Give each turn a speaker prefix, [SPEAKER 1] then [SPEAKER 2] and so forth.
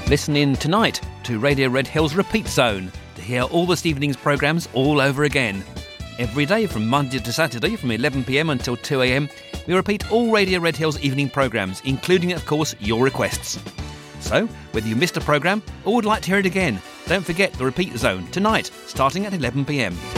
[SPEAKER 1] Listen in tonight to Radio Red Hills Repeat Zone to hear all this evening's programmes all over again. Every day from Monday to Saturday from 11pm until 2am, we repeat all Radio Red Hills evening programmes, including, of course, your requests. So, whether you missed a programme or would like to hear it again, don't forget the Repeat Zone tonight, starting at 11pm.